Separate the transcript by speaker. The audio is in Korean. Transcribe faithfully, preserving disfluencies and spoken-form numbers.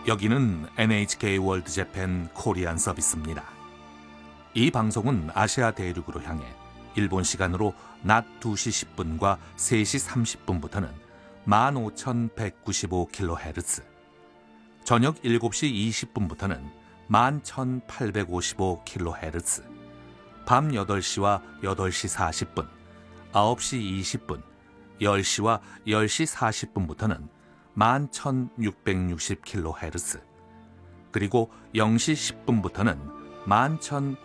Speaker 1: 여기는 엔에이치케이 월드 재팬 코리안 서비스입니다. 이 방송은 아시아 대륙으로 향해 일본 시간으로 낮 두 시 십 분과 세 시 삼십 분부터는 만 오천백구십오 킬로헤르츠, 저녁 일곱 시 이십 분부터는 만 천팔백오십오 킬로헤르츠, 밤 여덟 시와 여덟 시 사십 분, 아홉 시 이십 분, 열 시와 열 시 사십 분부터는 만 천육백육십 킬로헤르츠, 그리고 영 시 십 분부터는 만